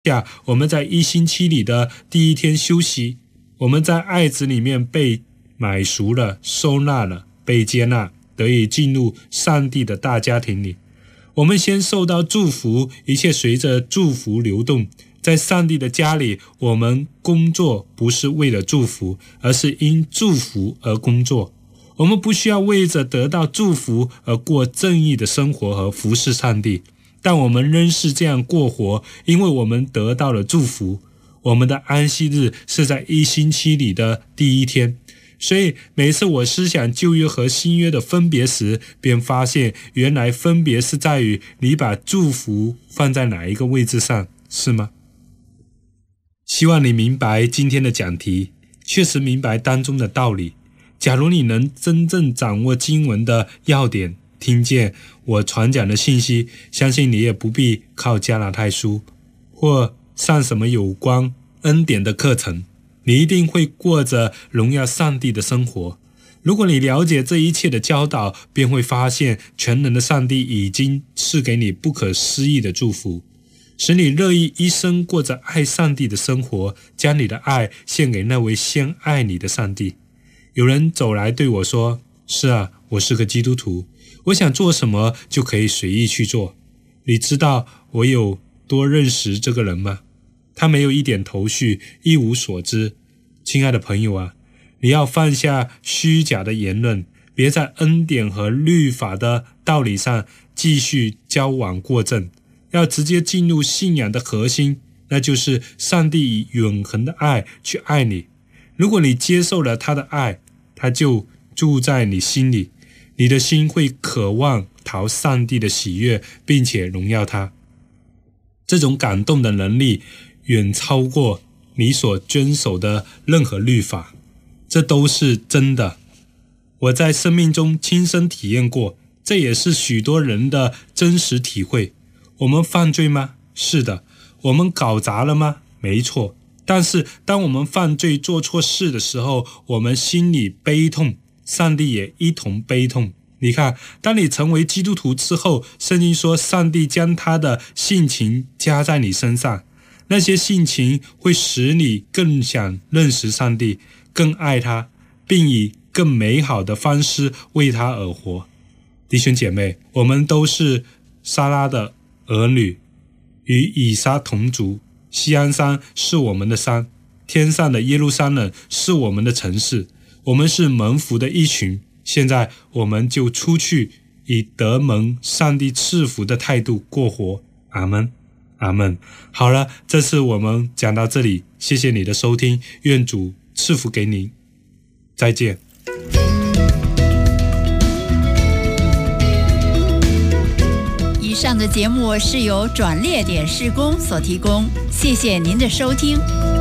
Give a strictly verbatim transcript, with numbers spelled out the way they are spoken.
下我们在一星期里的第一天休息，我们在爱子里面被买赎了，收纳了，被接纳，得以进入上帝的大家庭里。我们先受到祝福，一切随着祝福流动。在上帝的家里，我们工作不是为了祝福，而是因祝福而工作。我们不需要为着得到祝福而过正义的生活和服侍上帝，但我们仍是这样过活，因为我们得到了祝福。我们的安息日是在一星期里的第一天，所以每次我思想旧约和新约的分别时，便发现原来分别是在于你把祝福放在哪一个位置上，是吗？希望你明白今天的讲题，确实明白当中的道理。假如你能真正掌握经文的要点，听见我传讲的信息，相信你也不必靠加拉太书或上什么有关恩典的课程，你一定会过着荣耀上帝的生活。如果你了解这一切的教导，便会发现全能的上帝已经赐给你不可思议的祝福，使你乐意一生过着爱上帝的生活，将你的爱献给那位先爱你的上帝。有人走来对我说，是啊，我是个基督徒，我想做什么就可以随意去做。你知道我有多认识这个人吗？他没有一点头绪，一无所知。亲爱的朋友啊，你要放下虚假的言论，别在恩典和律法的道理上继续矫枉过正，要直接进入信仰的核心，那就是上帝以永恒的爱去爱你。如果你接受了他的爱，他就住在你心里，你的心会渴望讨上帝的喜悦，并且荣耀他。这种感动的能力远超过你所遵守的任何律法，这都是真的。我在生命中亲身体验过，这也是许多人的真实体会。我们犯罪吗？是的。我们搞砸了吗？没错。但是当我们犯罪做错事的时候，我们心里悲痛，上帝也一同悲痛。你看，当你成为基督徒之后，圣经说上帝将他的性情加在你身上，那些性情会使你更想认识上帝，更爱他，并以更美好的方式为他而活。弟兄姐妹，我们都是撒拉的儿女，与以撒同族。锡安山是我们的山，天上的耶路撒冷是我们的城市，我们是蒙福的一群。现在我们就出去，以得蒙上帝赐福的态度过活。阿们，阿们。好了，这次我们讲到这里，谢谢你的收听，愿主赐福给您，再见。 以上的节目是由转捩点事工所提供，谢谢您的收听。